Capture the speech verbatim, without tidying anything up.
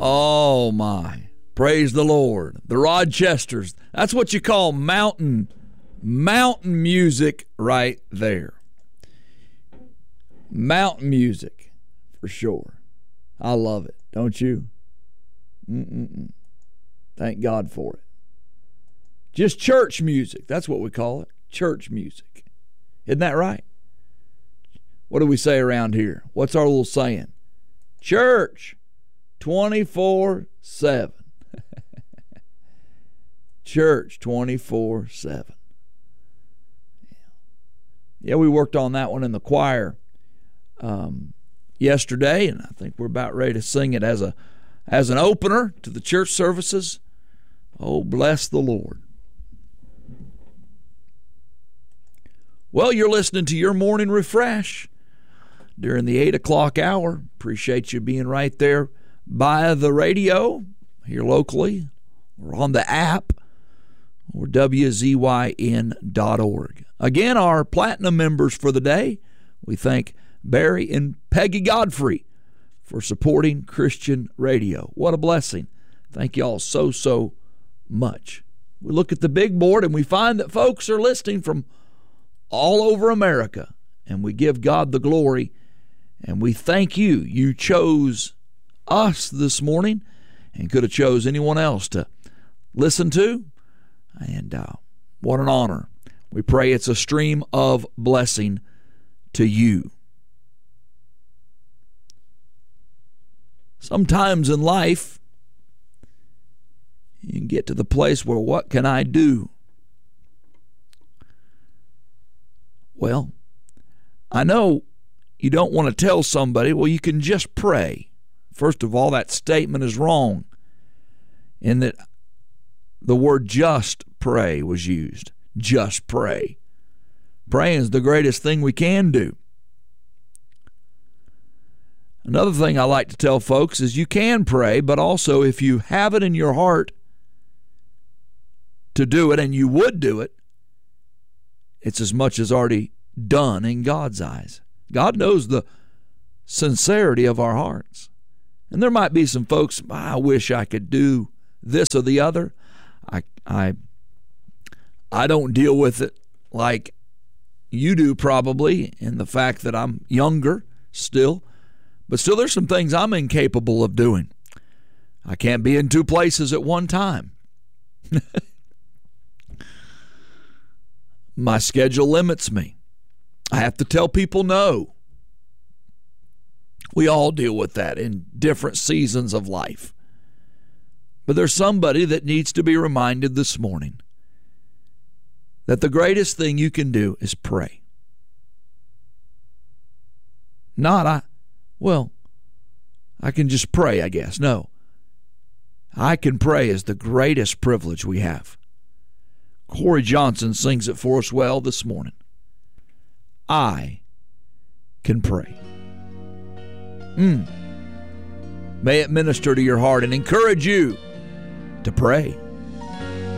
Oh, my. Praise the Lord. The Rochesters. That's what you call mountain, mountain music right there. Mountain music, for sure. I love it, don't you? Mm-mm-mm. Thank God for it. Just church music. That's what we call it. Church music. Isn't that right? What do we say around here? What's our little saying? Church twenty-four seven. Church twenty-four seven. Yeah, we worked on that one in the choir um, yesterday, and I think we're about ready to sing it as a as an opener to the church services. Oh, bless the Lord. Well, you're listening to your morning refresh during the eight o'clock hour. Appreciate you being right there by the radio here locally or on the app or W Z Y N dot org. Again, our platinum members for the day, we thank Barry and Peggy Godfrey for supporting Christian radio. What a blessing. Thank you all so, so much. We look at the big board and we find that folks are listening from all over America, and we give God the glory, and we thank you. You chose us this morning and could have chose anyone else to listen to, and uh, what an honor. We pray it's a stream of blessing to you. Sometimes in life, you can get to the place where, what can I do? Well, I know you don't want to tell somebody, well, you can just pray. First of all, that statement is wrong in that the word just pray was used. Just pray. Praying is the greatest thing we can do. Another thing I like to tell folks is you can pray, but also if you have it in your heart to do it, and you would do it, it's as much as already done in God's eyes. God knows the sincerity of our hearts. And there might be some folks, I wish I could do this or the other. I I I don't deal with it like you do probably, in the fact that I'm younger still. But still, there's some things I'm incapable of doing. I can't be in two places at one time. My schedule limits me. I have to tell people no. We all deal with that in different seasons of life. But there's somebody that needs to be reminded this morning that the greatest thing you can do is pray. Not, I, well, I can just pray, I guess. No. I can pray is the greatest privilege we have. Corey Johnson sings it for us well this morning. I can pray. Mm. May it minister to your heart and encourage you to pray.